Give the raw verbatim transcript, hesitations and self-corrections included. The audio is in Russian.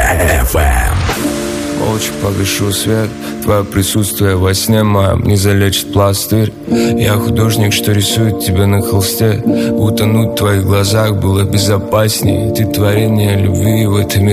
эф эм. Молча погашу свет, твое присутствие во сне моем не залечит пластырь. Я художник, что рисует тебя на холсте. Утонуть в твоих глазах было безопаснее. Ты творение любви в этом мире.